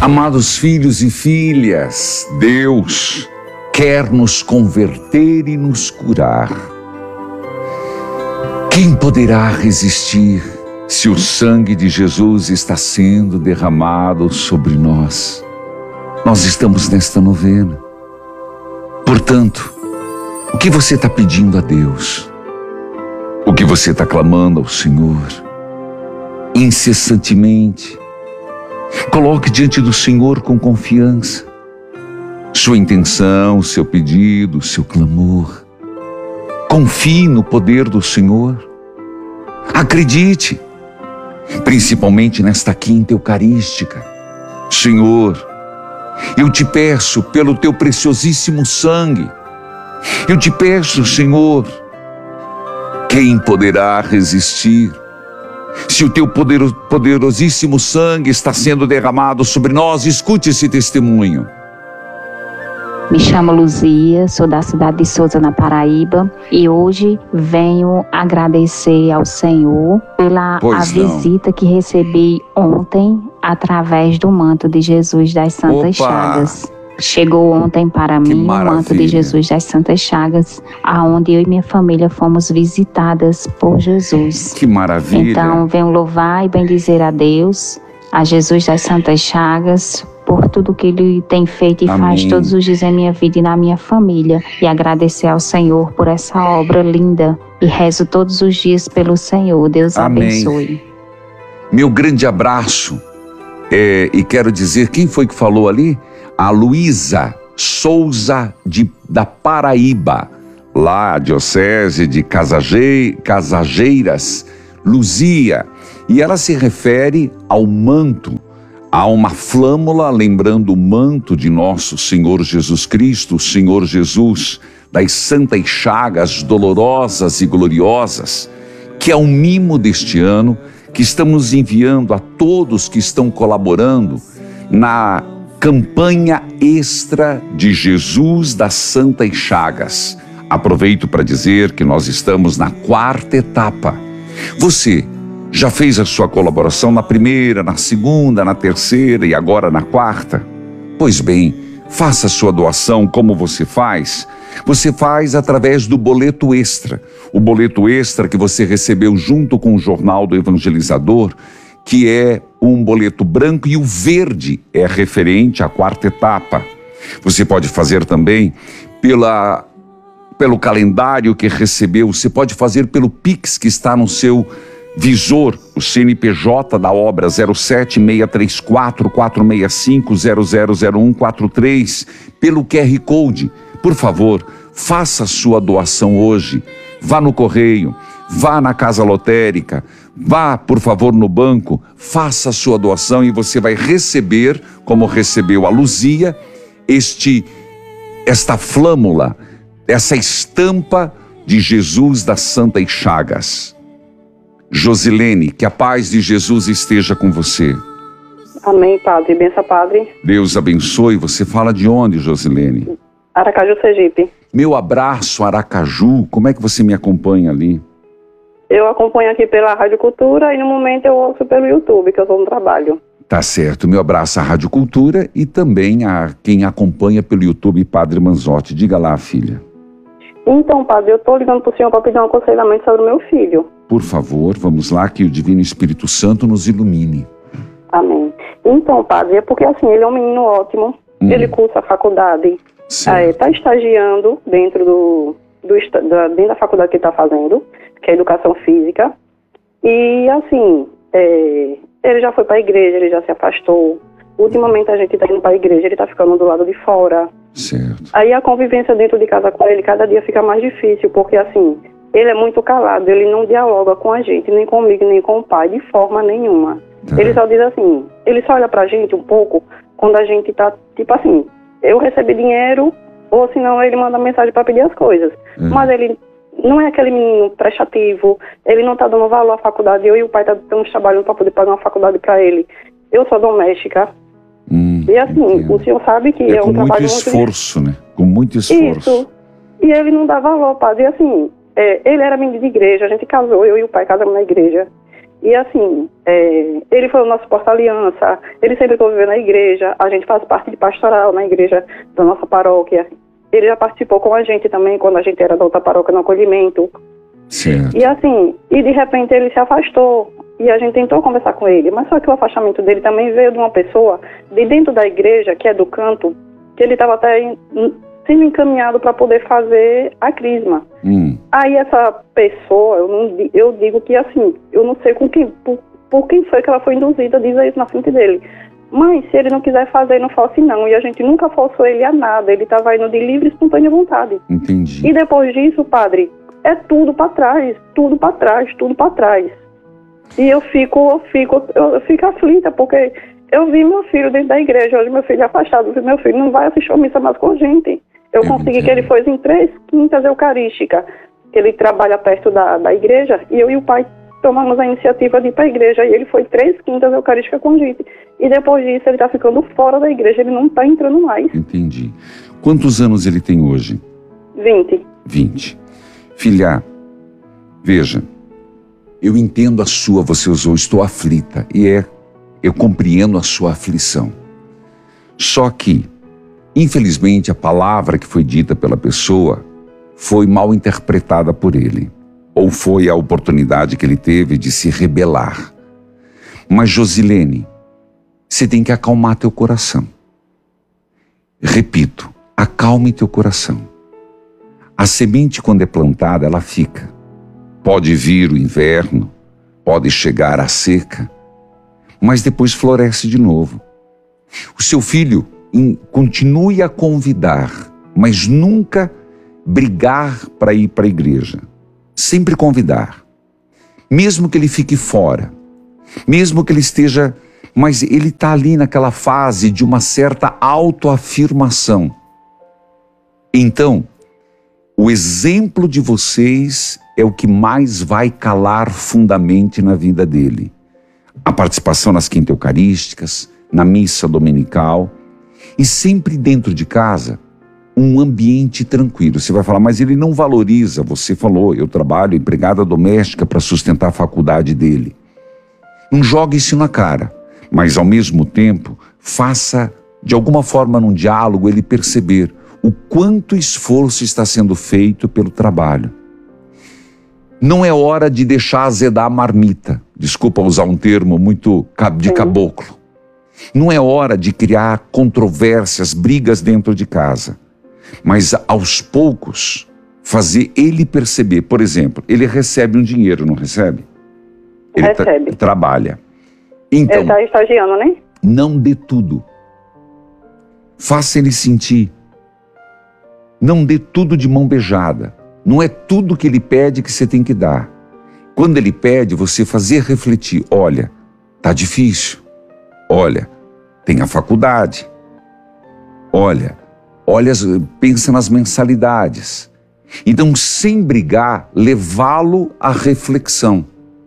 Amados filhos e filhas, Deus quer nos converter e nos curar. Quem poderá resistir se o sangue de Jesus está sendo derramado sobre nós? Nós estamos nesta novena. Portanto, o que você está pedindo a Deus? O que você está clamando ao Senhor? Incessantemente, coloque diante do Senhor com confiança sua intenção, seu pedido, seu clamor. Confie no poder do Senhor. Acredite, principalmente nesta quinta eucarística. Senhor, eu te peço pelo teu preciosíssimo sangue. Eu te peço, Senhor, quem poderá resistir se o teu poderosíssimo sangue está sendo derramado sobre nós? Escute esse testemunho. Me chamo Luzia, sou da cidade de Souza, na Paraíba, e hoje venho agradecer ao Senhor pela visita que recebi ontem através do manto de Jesus das Santas Chagas. Chegou ontem para mim o manto de Jesus das Santas Chagas, aonde eu e minha família fomos visitadas por Jesus. Que maravilha! Então, venho louvar e bendizer a Deus, a Jesus das Santas Chagas, por tudo que Ele tem feito e faz todos os dias em minha vida e na minha família. E agradecer ao Senhor por essa obra linda. E rezo todos os dias pelo Senhor. Deus abençoe. Meu grande abraço. E quero dizer, quem foi que falou ali? A Luísa Souza da Paraíba, lá a diocese de Casageiras, Luzia. E ela se refere ao manto, a uma flâmula lembrando o manto de nosso Senhor Jesus Cristo, o Senhor Jesus das Santas Chagas dolorosas e gloriosas, que é um mimo deste ano que estamos enviando a todos que estão colaborando na campanha extra de Jesus das Santas Chagas. Aproveito para dizer que nós estamos na 4ª etapa. Você já fez a sua colaboração na primeira, na segunda, na terceira e agora na 4ª? Pois bem, faça a sua doação. Como você faz? Você faz através do boleto extra. O boleto extra que você recebeu junto com o Jornal do Evangelizador, que é um boleto branco, e o verde é referente à 4ª etapa. Você pode fazer também pelo calendário que recebeu, você pode fazer pelo Pix que está no seu visor, o CNPJ da obra 07634-465-000143, pelo QR Code. Por favor, faça a sua doação hoje. Vá no correio, vá na casa lotérica, vá, por favor, no banco, faça a sua doação e você vai receber, como recebeu a Luzia, esta flâmula, essa estampa de Jesus das Santas Chagas. Josilene, que a paz de Jesus esteja com você. Amém, Padre. Benção, Padre. Deus abençoe. Você fala de onde, Josilene? Aracaju, Sergipe. Meu abraço, Aracaju. Como é que você me acompanha ali? Eu acompanho aqui pela Rádio Cultura e no momento eu ouço pelo YouTube, que eu estou no trabalho. Tá certo. Meu abraço à Rádio Cultura e também a quem acompanha pelo YouTube, Padre Manzotti. Diga lá, filha. Então, Padre, eu estou ligando para o senhor para pedir um aconselhamento sobre o meu filho. Por favor, vamos lá, que o Divino Espírito Santo nos ilumine. Amém. Então, Padre, é porque assim, ele é um menino ótimo, ele cursa a faculdade, está estagiando dentro dentro da faculdade que ele está fazendo, que é Educação Física, e assim, ele já foi para a igreja, ele já se afastou. Ultimamente a gente está indo para a igreja, ele está ficando do lado de fora. Certo. Aí a convivência dentro de casa com ele cada dia fica mais difícil, porque assim, ele é muito calado, ele não dialoga com a gente, nem comigo, nem com o pai, de forma nenhuma. Tá. Ele só diz assim, ele só olha pra gente um pouco quando a gente tá, tipo assim, eu recebi dinheiro, ou senão ele manda mensagem para pedir as coisas. Mas ele não é aquele menino prestativo, ele não tá dando valor à faculdade, eu e o pai estamos trabalhando para poder pagar uma faculdade para ele. Eu sou doméstica. E assim, entendo. O senhor sabe que é um trabalho muito esforço, né? Com muito esforço. Isso. E ele não dá valor, Padre. E assim, ele era menino de igreja, a gente casou, eu e o pai casamos na igreja. E assim, ele foi o nosso porta-aliança, ele sempre conviveu na igreja, a gente faz parte de pastoral na igreja da nossa paróquia. Ele já participou com a gente também, quando a gente era da outra paróquia no acolhimento. Certo. E assim, e de repente ele se afastou, e a gente tentou conversar com ele, mas só que o afastamento dele também veio de uma pessoa de dentro da igreja, que é do canto, que ele estava até sendo encaminhado para poder fazer a crisma. Aí essa pessoa, eu digo que assim, eu não sei por quem foi que ela foi induzida a dizer isso na frente dele. Mas se ele não quiser fazer, não faça não. E a gente nunca forçou ele a nada, ele estava indo de livre e espontânea vontade. Entendi. E depois disso, padre, é tudo para trás, tudo para trás, tudo para trás. E eu fico aflita, porque eu vi meu filho dentro da igreja, hoje meu filho é afastado, meu filho não vai assistir a missa mais com a gente. Eu consegui que ele fosse em 3 quintas eucarísticas, que ele trabalha perto da igreja, e eu e o pai tomamos a iniciativa de ir para a igreja, e ele foi 3 quintas eucarísticas com a gente. E depois disso ele está ficando fora da igreja, ele não está entrando mais. Entendi. Quantos anos ele tem hoje? 20. 20. Filha, veja, eu entendo você usou, estou aflita, e eu compreendo a sua aflição. Só que, infelizmente, a palavra que foi dita pela pessoa foi mal interpretada por ele, ou foi a oportunidade que ele teve de se rebelar. Mas, Josilene, você tem que acalmar teu coração. Repito, acalme teu coração. A semente, quando é plantada, ela fica. Pode vir o inverno, pode chegar a seca, mas depois floresce de novo. O seu filho continue a convidar, mas nunca brigar para ir para a igreja. Sempre convidar. Mesmo que ele fique fora, mesmo que ele esteja... Mas ele está ali naquela fase de uma certa autoafirmação. Então, o exemplo de vocês é o que mais vai calar fundamente na vida dele. A participação nas quintas eucarísticas, na missa dominical, e sempre dentro de casa, um ambiente tranquilo. Você vai falar, mas ele não valoriza. Você falou, eu trabalho empregada doméstica para sustentar a faculdade dele. Não jogue isso na cara, mas ao mesmo tempo, faça de alguma forma num diálogo ele perceber o quanto esforço está sendo feito pelo trabalho. Não é hora de deixar azedar a marmita. Desculpa usar um termo muito de caboclo. Não é hora de criar controvérsias, brigas dentro de casa. Mas aos poucos, fazer ele perceber. Por exemplo, ele recebe um dinheiro, não recebe? Ele recebe. Trabalha. Então, ele está estagiando, né? Não dê tudo. Faça ele sentir. Não dê tudo de mão beijada. Não é tudo que ele pede que você tem que dar. Quando ele pede, você fazer refletir. Olha, tá difícil. Olha, tem a faculdade. Olha, pensa nas mensalidades. Então, sem brigar, levá-lo à reflexão.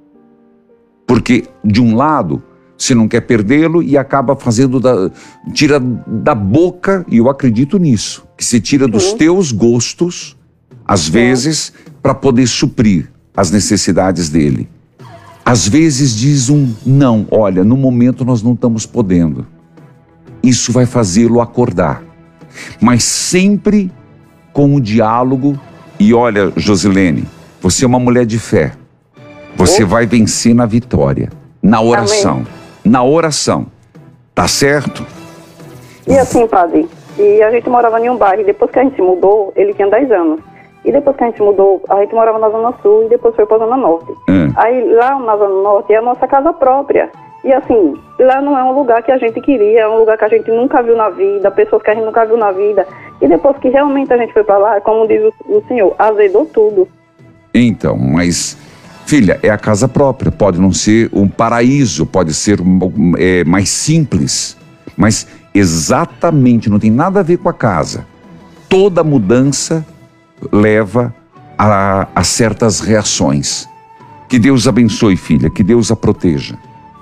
Porque, de um lado, você não quer perdê-lo e acaba tira da boca, e eu acredito nisso, que você tira dos teus gostos, às vezes, para poder suprir as necessidades dele. Às vezes diz não, olha, no momento nós não estamos podendo. Isso vai fazê-lo acordar. Mas sempre com o diálogo. E olha, Josilene, você é uma mulher de fé. Você vai vencer na vitória, na oração. Amém. Na oração. Tá certo? E assim, padre, e a gente morava em um bairro, e depois que a gente se mudou, ele tinha 10 anos. E depois que a gente se mudou, a gente morava na Zona Sul e depois foi pra Zona Norte. Aí lá na Zona Norte é a nossa casa própria. E assim, lá não é um lugar que a gente queria, é um lugar que a gente nunca viu na vida, pessoas que a gente nunca viu na vida. E depois que realmente a gente foi pra lá, como diz o senhor, azedou tudo. Então, mas... Filha, é a casa própria, pode não ser um paraíso, pode ser mais simples, mas exatamente, não tem nada a ver com a casa. Toda mudança leva a certas reações. Que Deus abençoe, filha, que Deus a proteja.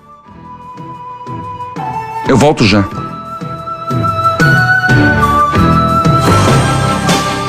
Eu volto já.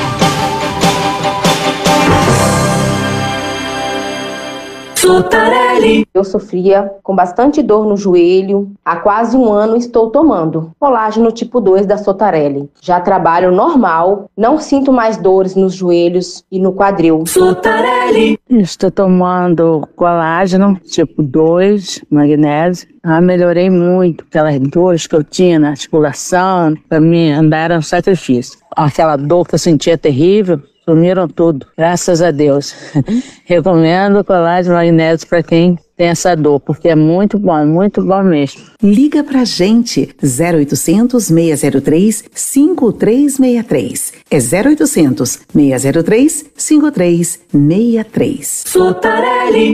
Sutaré Sotarelli. Eu sofria com bastante dor no joelho. Há quase 1 ano estou tomando colágeno tipo 2 da Sotarelli. Já trabalho normal, não sinto mais dores nos joelhos e no quadril. Sotarelli. Estou tomando colágeno tipo 2, magnésio. Melhorei muito aquelas dores que eu tinha na articulação. Para mim andar era um sacrifício. Aquela dor que eu sentia terrível, sumiram tudo, graças a Deus. Recomendo o colágeno magnésio para quem tem essa dor, porque é muito bom mesmo. Liga pra gente, 0800 603 5363. É 0800 603 5363. Sotarelli.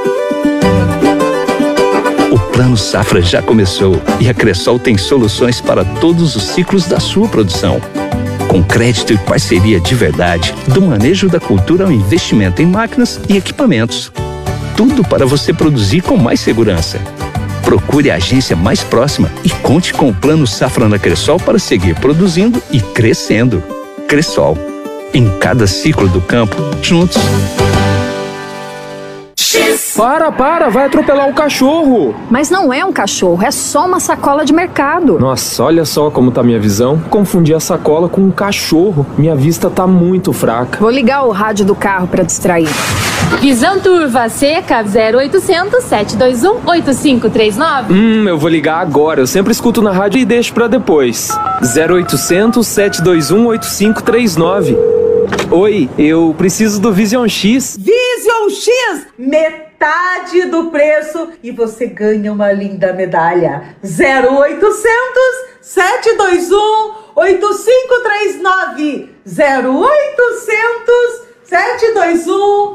O Plano Safra já começou e a Cressol tem soluções para todos os ciclos da sua produção. Com crédito e parceria de verdade, do manejo da cultura ao investimento em máquinas e equipamentos. Tudo para você produzir com mais segurança. Procure a agência mais próxima e conte com o Plano Safra na Cressol para seguir produzindo e crescendo. Cressol. Em cada ciclo do campo, juntos. Para, vai atropelar o cachorro. Mas não é um cachorro, é só uma sacola de mercado. Nossa, olha só como tá minha visão. Confundi a sacola com um cachorro. Minha vista tá muito fraca. Vou ligar o rádio do carro pra distrair. Visão turva seca 0800 721 8539. Eu vou ligar agora. Eu sempre escuto na rádio e deixo pra depois. 0800 721 8539. Oi, eu preciso do Vision X. Vision X, metade do preço e você ganha uma linda medalha. 0800 721 8539. 0800 721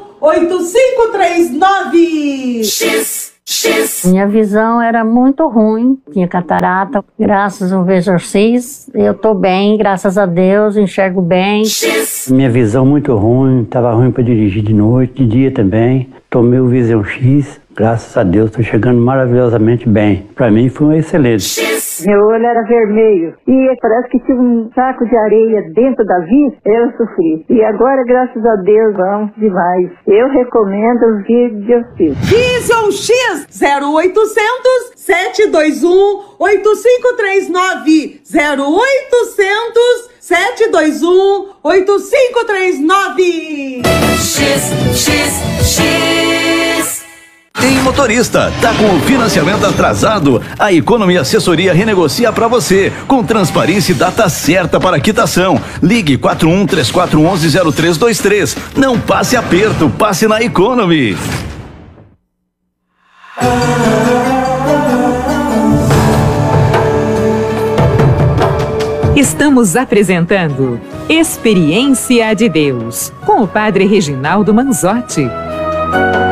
8539. X. Minha visão era muito ruim, tinha catarata. Graças ao Vision X, eu tô bem, graças a Deus, enxergo bem. Minha visão muito ruim, estava ruim para dirigir de noite, de dia também. Tomei o Vision X, graças a Deus, estou chegando maravilhosamente bem. Para mim foi um excelente. Meu olho era vermelho e parece que tinha um saco de areia dentro da vista, eu sofri. E agora, graças a Deus, vamos demais. Eu recomendo o Vision X. Vision X, 0800 721 8539. 0800 721 8539. X. Tem motorista, tá com o financiamento atrasado? A Economy Assessoria renegocia para você, com transparência e data certa para quitação. Ligue 4134110323. Não passe aperto, passe na Economy. Estamos apresentando Experiência de Deus, com o Padre Reginaldo Manzotti.